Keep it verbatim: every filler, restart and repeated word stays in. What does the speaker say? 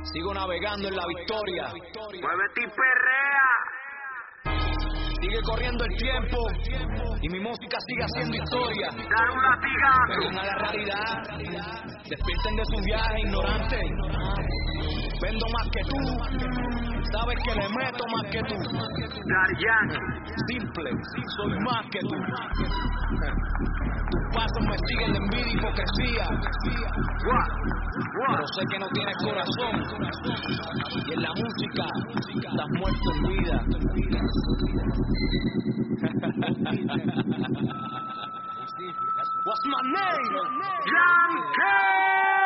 Sigo navegando en la victoria. Muévete y perrea. Sigue corriendo el tiempo y mi música sigue haciendo historia. Dar un latigazo. Vengan a la realidad, despierten de su viaje ignorante. Vendo más que tú, sabes que le meto más que tú. Daryan. Simple, soy más que tú. Tus pasos me siguen de envidia y hipocresía. Pero sé que no tienes corazón. Y en la música estás muerto en vida. What's my name? Yo.